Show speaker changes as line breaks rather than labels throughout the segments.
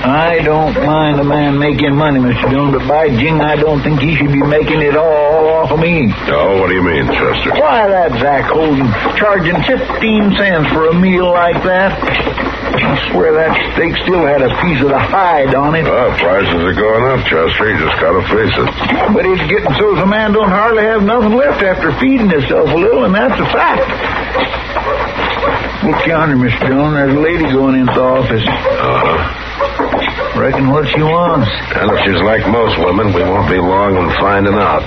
I don't mind a man making money, Mr. Dillon, but by jing, I don't think he should be making it all off of me.
Oh, what do you mean, Chester?
Why, that Zach Holden charging 15 cents for a meal like that. I swear that steak still had a piece of the hide on it.
Well, prices are going up, Chester. You just gotta face it.
But it's getting so the man don't hardly have nothing left after feeding himself a little, and that's a fact. Look yonder, Mr. Dillon. There's a lady going into the office. Reckon what she wants.
And if she's like most women, we won't be long in finding out.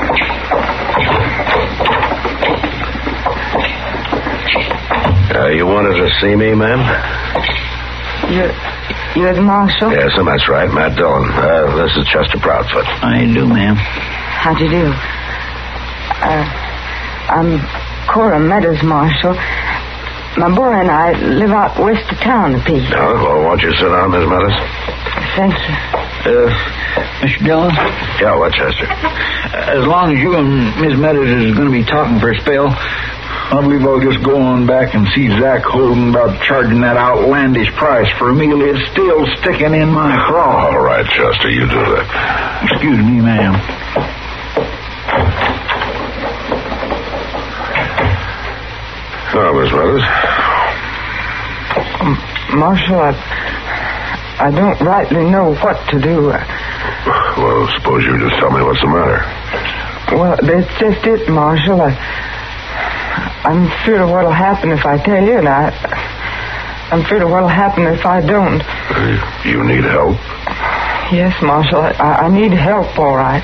You wanted to see me, ma'am?
You're the marshal?
Yes, that's right. Matt Dillon. This is Chester Proudfoot.
I do, ma'am.
How do you do? I'm Cora Meadows, Marshal. My boy and I live out west of town a piece.
Oh, well, won't you sit down, Miss Meadows?
Thank you.
Mr. Dillon?
Yeah, what, Chester?
As long as you and Miss Meadows is going to be talking for a spell, I believe I'll just go on back and see Zach Holden about charging that outlandish price for a meal. It's still sticking in my craw.
All right, Chester, you do that.
Excuse me, ma'am.
Oh, Miss Meadows.
Marshal, I don't rightly know what to do.
Well, suppose you just tell me what's the matter.
Well, that's just it, Marshal. I'm afraid of what'll happen if I tell you, and I'm afraid of what'll happen if I don't.
You need help?
Yes, Marshal. I need help, all right.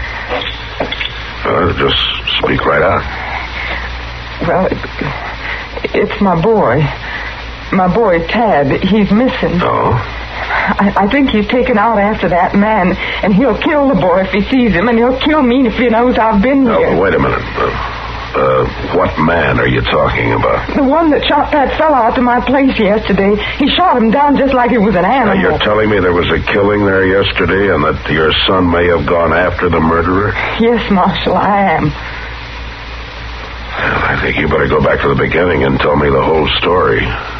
Just speak right out.
Well, it's my boy. My boy, Tad. He's missing.
Oh?
I think he's taken out after that man, and he'll kill the boy if he sees him, and he'll kill me if he knows I've been here.
Oh, wait a minute. What man are you talking about?
The one that shot that fellow out to my place yesterday. He shot him down just like it was an animal.
You're telling me there was a killing there yesterday and that your son may have gone after the murderer?
Yes, Marshal, I am.
Well, I think you better go back to the beginning and tell me the whole story.